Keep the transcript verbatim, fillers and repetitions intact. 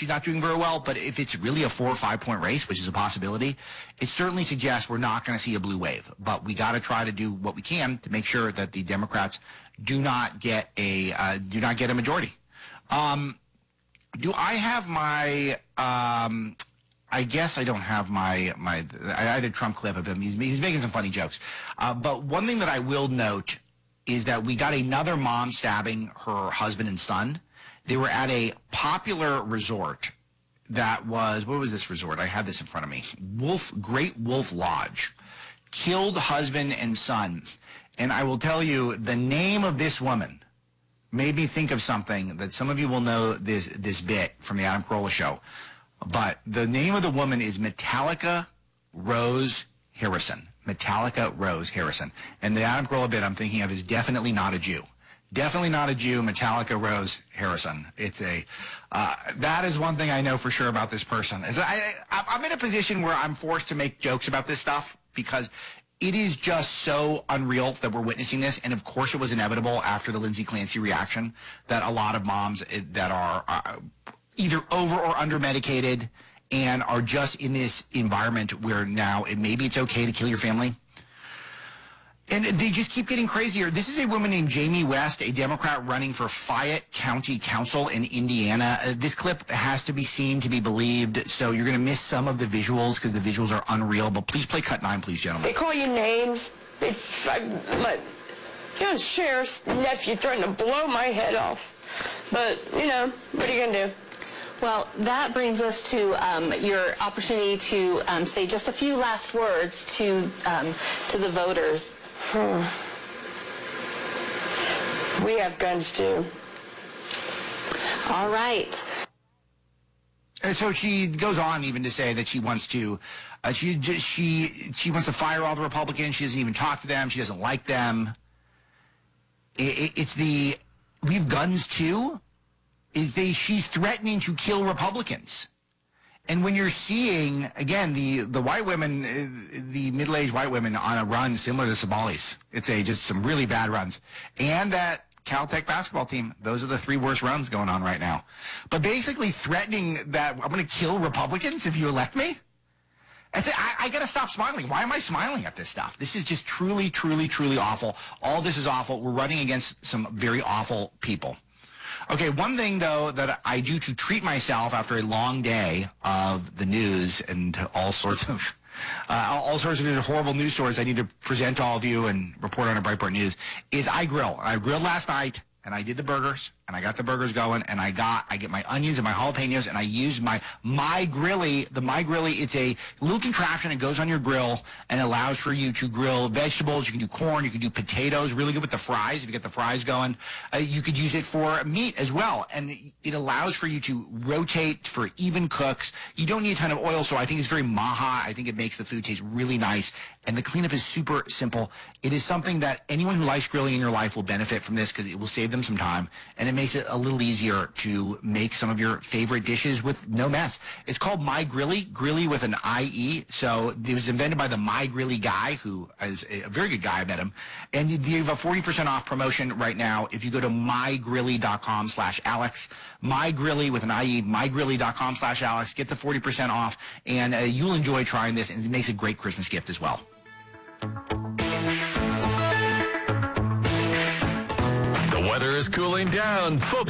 she's not doing very well, but if it's really a four or five point race, which is a possibility, it certainly suggests we're not going to see a blue wave. But we got to try to do what we can to make sure that the Democrats do not get a uh, do not get a majority. Um, do I have my? Um, I guess I don't have my my. I had a Trump clip of him. He's, he's making some funny jokes. Uh, but one thing that I will note is that we got another mom stabbing her husband and son. They were at a popular resort that was, what was this resort? I have this in front of me. Wolf, Great Wolf Lodge. Killed husband and son. And I will tell you, the name of this woman made me think of something that some of you will know this, this bit from the Adam Carolla Show. But the name of the woman is Metallica Rose Harrison. Metallica Rose Harrison. And the Adam Carolla bit I'm thinking of is definitely not a Jew. Definitely not a Jew, Metallica Rose Harrison. It's a, uh, that is one thing I know for sure about this person. Is I, I, I'm in a position where I'm forced to make jokes about this stuff because it is just so unreal that we're witnessing this. And of course it was inevitable after the Lindsay Clancy reaction that a lot of moms that are uh, either over or under medicated and are just in this environment where now it, maybe it's okay to kill your family. And they just keep getting crazier. This is a woman named Jamie West, a Democrat running for Fayette County Council in Indiana. Uh, this clip has to be seen to be believed, so you're going to miss some of the visuals because the visuals are unreal. But please play cut nine, please, gentlemen. They call you names. They, I, my, you know, sheriff's nephew threatened to blow my head off. But, you know, what are you going to do? Well, that brings us to um, your opportunity to um, say just a few last words to um, to the voters. Hmm. We have guns too. All right. And so she goes on even to say that she wants to, uh, she just, she she wants to fire all the Republicans. She doesn't even talk to them. She doesn't like them. It, it, it's the we have guns too. Is they she's threatening to kill Republicans. And when you're seeing, again, the, the white women, the middle-aged white women on a run similar to Somalis, it's a just some really bad runs. And that Caltech basketball team, those are the three worst runs going on right now. But basically threatening that I'm going to kill Republicans if you elect me? I, th- I, I got to stop smiling. Why am I smiling at this stuff? This is just truly, truly, truly awful. All this is awful. We're running against some very awful people. Okay, one thing, though, that I do to treat myself after a long day of the news and all sorts of uh, all sorts of horrible news stories I need to present to all of you and report on a Breitbart News is I grill. I grilled last night, and I did the burgers, and I got the burgers going, and I got I get my onions and my jalapenos, and I use my My Grilly. The My Grilly, it's a little contraption. It goes on your grill and allows for you to grill vegetables. You can do corn. You can do potatoes. Really good with the fries if you get the fries going. Uh, you could use it for meat as well, and it allows for you to rotate for even cooks. You don't need a ton of oil, so I think it's very maha. I think it makes the food taste really nice, and the cleanup is super simple. It is something that anyone who likes grilling in your life will benefit from this because it will save them some time, and it makes it a little easier to make some of your favorite dishes with no mess. It's called My Grilly, Grilly with an I E. So it was invented by the My Grilly guy, who is a very good guy. I met him. And you have a forty percent off promotion right now if you go to mygrilly.com slash Alex. My Grilly with an I E, mygrilly.com slash Alex. Get the forty percent off, and uh, you'll enjoy trying this, and it makes a great Christmas gift as well. The weather is cooling down. Football